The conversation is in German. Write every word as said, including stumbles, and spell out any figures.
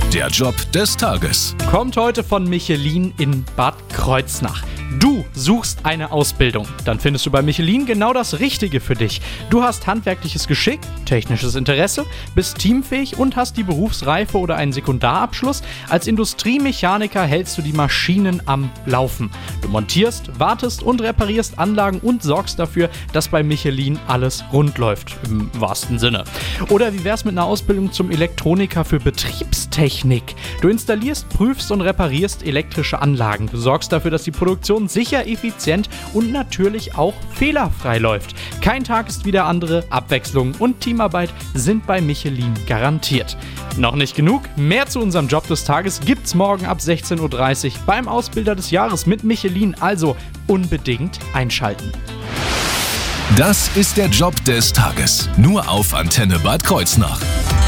Der Job des Tages. Kommt heute von Michelin in Bad Kreuznach. Du suchst eine Ausbildung. Dann findest du bei Michelin genau das Richtige für dich. Du hast handwerkliches Geschick, technisches Interesse, bist teamfähig und hast die Berufsreife oder einen Sekundarabschluss. Als Industriemechaniker hältst du die Maschinen am Laufen. Du montierst, wartest und reparierst Anlagen und sorgst dafür, dass bei Michelin alles rund läuft. Im wahrsten Sinne. Oder wie wär's mit einer Ausbildung zum Elektroniker für Betriebstechnik? Du installierst, prüfst und reparierst elektrische Anlagen. Du sorgst dafür, dass die Produktion sicher, effizient und natürlich auch fehlerfrei läuft. Kein Tag ist wie der andere, Abwechslung und Teamarbeit sind bei Michelin garantiert. Noch nicht genug? Mehr zu unserem Job des Tages gibt's morgen ab sechzehn Uhr dreißig beim Ausbilder des Jahres mit Michelin, also unbedingt einschalten. Das ist der Job des Tages. Nur auf Antenne Bad Kreuznach.